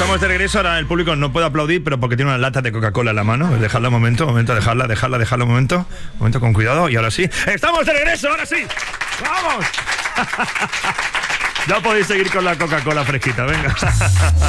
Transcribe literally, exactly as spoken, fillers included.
Estamos de regreso, ahora el público no puede aplaudir, pero porque tiene una lata de Coca-Cola en la mano. Dejadla un momento, un momento, dejarla, dejarla, dejarla un momento. Un momento con cuidado, y ahora sí. ¡Estamos de regreso, ahora sí! ¡Vamos! Ya podéis seguir con la Coca-Cola fresquita, venga.